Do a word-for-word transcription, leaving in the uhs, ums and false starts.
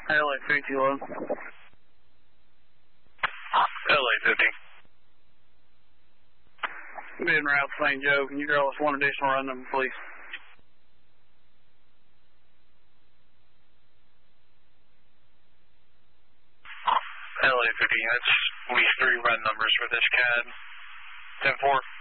L A fifty low. L A fifty. Been route Saint Joe. Can you draw us one additional run number, please? L A fifty, that's at least three run numbers for this C A D. ten four.